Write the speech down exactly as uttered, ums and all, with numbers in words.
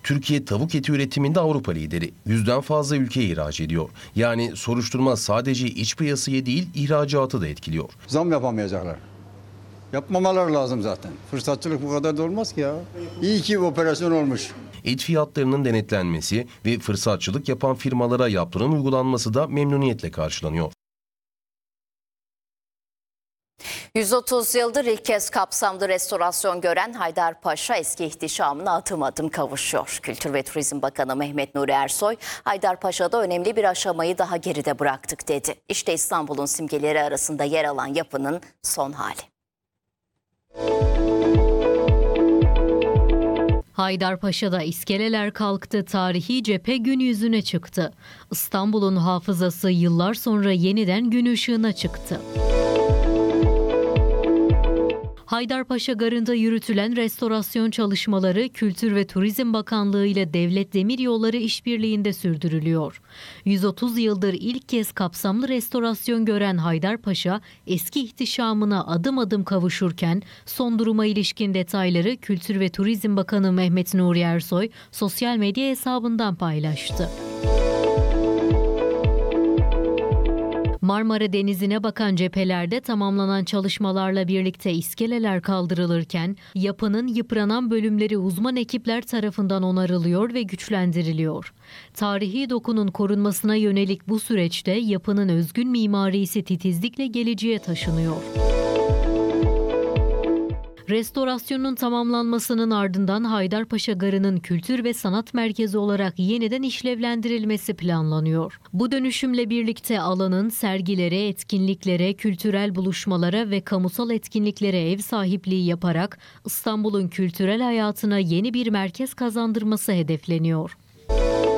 Türkiye tavuk eti üretiminde Avrupa lideri. Yüzden fazla ülkeye ihraç ediyor. Yani soruşturma sadece iç piyasayı değil ihracatı da etkiliyor. Zam yapamayacaklar. Yapmamaları lazım zaten. Fırsatçılık bu kadar da olmaz ki ya. İyi ki operasyon olmuş. Et fiyatlarının denetlenmesi ve fırsatçılık yapan firmalara yaptırım uygulanması da memnuniyetle karşılanıyor. yüz otuz yıldır ilk kez kapsamlı restorasyon gören Haydarpaşa eski ihtişamına adım adım kavuşuyor. Kültür ve Turizm Bakanı Mehmet Nuri Ersoy, Haydarpaşa'da önemli bir aşamayı daha geride bıraktık dedi. İşte İstanbul'un simgeleri arasında yer alan yapının son hali. Haydarpaşa'da iskeleler kalktı, tarihi cephe gün yüzüne çıktı. İstanbul'un hafızası yıllar sonra yeniden gün ışığına çıktı. Haydarpaşa Garı'nda yürütülen restorasyon çalışmaları Kültür ve Turizm Bakanlığı ile Devlet Demiryolları işbirliğinde sürdürülüyor. yüz otuz yıldır ilk kez kapsamlı restorasyon gören Haydarpaşa eski ihtişamına adım adım kavuşurken son duruma ilişkin detayları Kültür ve Turizm Bakanı Mehmet Nuri Ersoy sosyal medya hesabından paylaştı. Marmara Denizi'ne bakan cephelerde tamamlanan çalışmalarla birlikte iskeleler kaldırılırken yapının yıpranan bölümleri uzman ekipler tarafından onarılıyor ve güçlendiriliyor. Tarihi dokunun korunmasına yönelik bu süreçte yapının özgün mimarisi titizlikle geleceğe taşınıyor. Restorasyonun tamamlanmasının ardından Haydarpaşa Garı'nın kültür ve sanat merkezi olarak yeniden işlevlendirilmesi planlanıyor. Bu dönüşümle birlikte alanın sergilere, etkinliklere, kültürel buluşmalara ve kamusal etkinliklere ev sahipliği yaparak İstanbul'un kültürel hayatına yeni bir merkez kazandırması hedefleniyor.